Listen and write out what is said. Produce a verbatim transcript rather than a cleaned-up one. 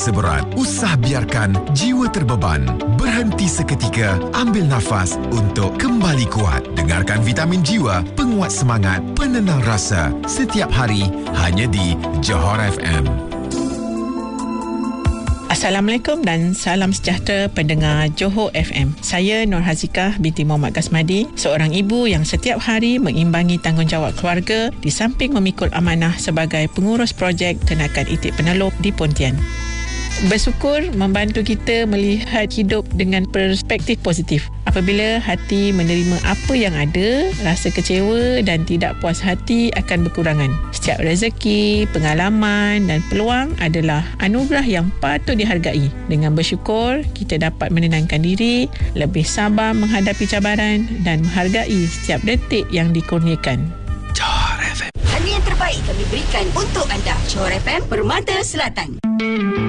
Seberat, usah biarkan jiwa terbeban. Berhenti seketika, ambil nafas untuk kembali kuat. Dengarkan Vitamin Jiwa, penguat semangat, penenang rasa. Setiap hari, hanya di Johor F M. Assalamualaikum dan salam sejahtera pendengar Johor F M. Saya Nur Hazikah binti Muhammad Gasmadi, seorang ibu yang setiap hari mengimbangi tanggungjawab keluarga di samping memikul amanah sebagai pengurus projek Tenakan Itik Penelup di Pontian. Bersyukur membantu kita melihat hidup dengan perspektif positif. Apabila hati menerima apa yang ada, rasa kecewa dan tidak puas hati akan berkurangan. Setiap rezeki, pengalaman dan peluang adalah anugerah yang patut dihargai. Dengan bersyukur, kita dapat menenangkan diri, lebih sabar menghadapi cabaran dan menghargai setiap detik yang dikurniakan. Johor F M. Hanya yang terbaik kami berikan untuk anda. Johor F M, Permata Selatan.